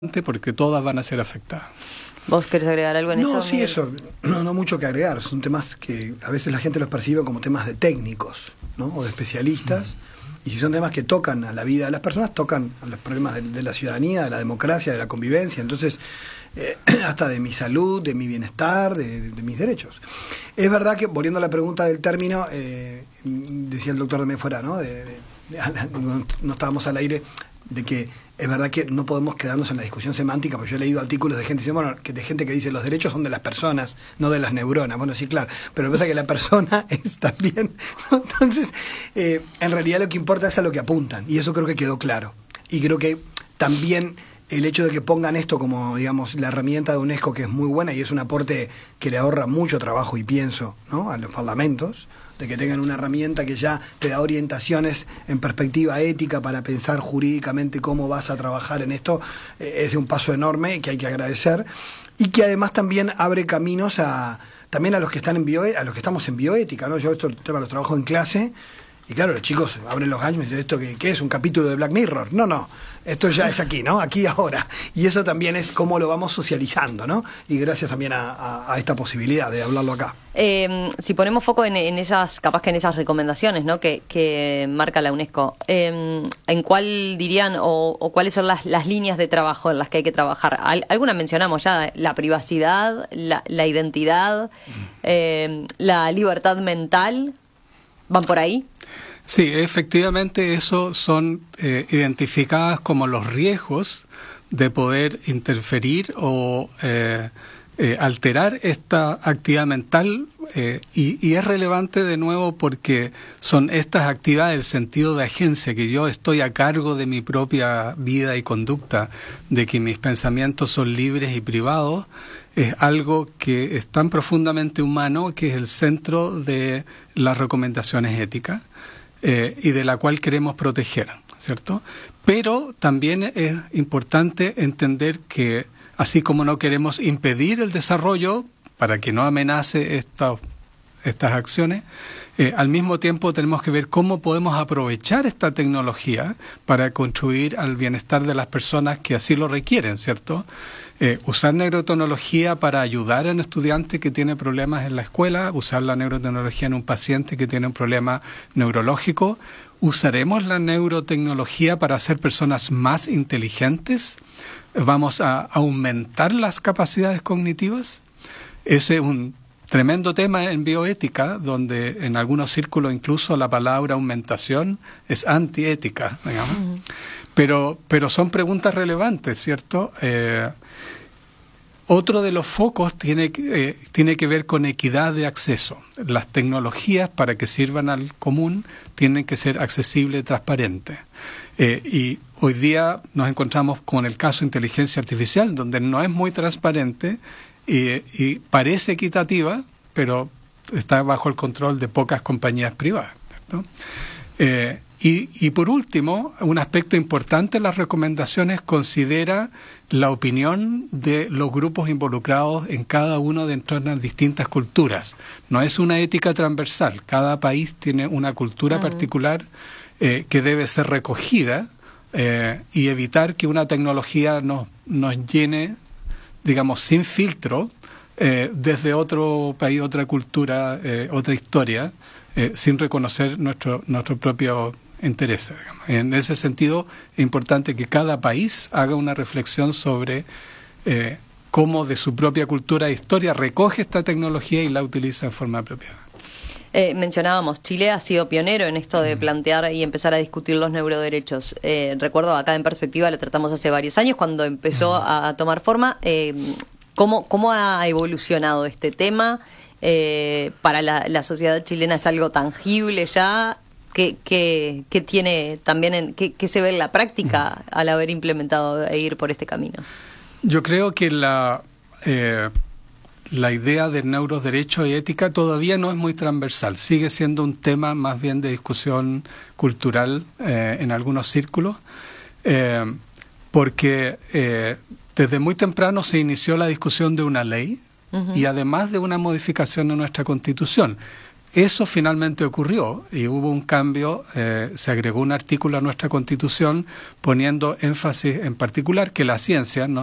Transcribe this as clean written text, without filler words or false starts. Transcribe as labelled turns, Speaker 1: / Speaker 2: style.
Speaker 1: porque todas van a ser afectadas.
Speaker 2: ¿Vos querés agregar algo en eso?
Speaker 3: No, sí,
Speaker 2: Miguel?
Speaker 3: eso, no mucho que agregar. Son temas que a veces la gente los percibe como temas de técnicos, ¿no? O de especialistas. Y si son temas que tocan a la vida de las personas, tocan a los problemas de la ciudadanía, de la democracia, de la convivencia. Entonces, hasta de mi salud, de mi bienestar, de mis derechos. Es verdad que, volviendo a la pregunta del término, decía el doctor también fuera, ¿no? No estábamos al aire, de que es verdad que no podemos quedarnos en la discusión semántica, porque yo he leído artículos de gente, de gente que dice los derechos son de las personas, no de las neuronas. Bueno, sí, claro, pero lo que pasa es que la persona es también, ¿no? Entonces, en realidad lo que importa es a lo que apuntan, y eso creo que quedó claro. Y creo que también el hecho de que pongan esto como, digamos, la herramienta de UNESCO, que es muy buena y es un aporte que le ahorra mucho trabajo y pienso, ¿no?, a los parlamentos, de que tengan una herramienta que ya te da orientaciones en perspectiva ética para pensar jurídicamente cómo vas a trabajar en esto, es de un paso enorme que hay que agradecer, y que además también abre caminos también a los que están a los que estamos en bioética, ¿no? Yo esto los trabajo en clase, y claro, los chicos abren los gallos y dicen, ¿esto qué es? ¿Un capítulo de Black Mirror? No, esto ya es aquí, ¿no? Aquí y ahora. Y eso también es cómo lo vamos socializando, ¿no? Y gracias también a esta posibilidad de hablarlo acá.
Speaker 2: Si ponemos foco en esas, capaz que en esas recomendaciones, ¿no?, que marca la UNESCO, ¿en cuál dirían o cuáles son las líneas de trabajo en las que hay que trabajar? Algunas mencionamos ya: la privacidad, la identidad, la libertad mental. ¿Van por ahí?
Speaker 1: Sí, efectivamente, eso son identificadas como los riesgos de poder interferir o alterar esta actividad mental, y es relevante de nuevo porque son estas actividades, el sentido de agencia, que yo estoy a cargo de mi propia vida y conducta, de que mis pensamientos son libres y privados, es algo que es tan profundamente humano que es el centro de las recomendaciones éticas, y de la cual queremos proteger, ¿cierto? Pero también es importante entender que, así como no queremos impedir el desarrollo para que no amenace estas acciones, al mismo tiempo tenemos que ver cómo podemos aprovechar esta tecnología para contribuir al bienestar de las personas que así lo requieren, ¿cierto? Usar neurotecnología para ayudar a un estudiante que tiene problemas en la escuela, usar la neurotecnología en un paciente que tiene un problema neurológico. ¿Usaremos la neurotecnología para hacer personas más inteligentes? ¿Vamos a aumentar las capacidades cognitivas? Ese es un tremendo tema en bioética, donde en algunos círculos incluso la palabra aumentación es antiética, digamos. Pero son preguntas relevantes, ¿cierto? Otro de los focos tiene que ver con equidad de acceso. Las tecnologías, para que sirvan al común, tienen que ser accesibles y transparentes. Y hoy día nos encontramos con el caso de inteligencia artificial, donde no es muy transparente y parece equitativa, pero está bajo el control de pocas compañías privadas, ¿cierto? Y por último, un aspecto importante en las recomendaciones considera la opinión de los grupos involucrados en cada uno de las distintas culturas. No es una ética transversal, cada país tiene una cultura particular que debe ser recogida, y evitar que una tecnología nos llene, digamos, sin filtro, desde otro país, otra cultura, otra historia, sin reconocer nuestro propio interés, digamos. En ese sentido, es importante que cada país haga una reflexión sobre cómo de su propia cultura e historia recoge esta tecnología y la utiliza en forma apropiada.
Speaker 2: Mencionábamos, Chile ha sido pionero en esto de plantear y empezar a discutir los neuroderechos. Recuerdo, acá en Perspectiva lo tratamos hace varios años, cuando empezó a tomar forma. ¿Cómo ha evolucionado este tema? Para la sociedad chilena es algo tangible ya. ¿Qué tiene también, qué se ve en la práctica al haber implementado e ir por este camino?
Speaker 1: Yo creo que la idea de neuroderecho y ética todavía no es muy transversal. Sigue siendo un tema más bien de discusión cultural en algunos círculos, porque desde muy temprano se inició la discusión de una ley y además de una modificación de nuestra Constitución. Eso finalmente ocurrió y hubo un cambio, se agregó un artículo a nuestra Constitución poniendo énfasis en particular que la ciencia, no